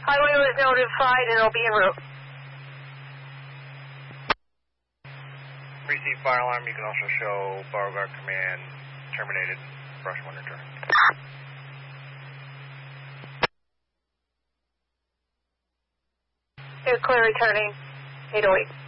Highway was notified and it'll be en route. Receive fire alarm. You can also show Beauregard Command terminated brush one return. You're clear returning 808.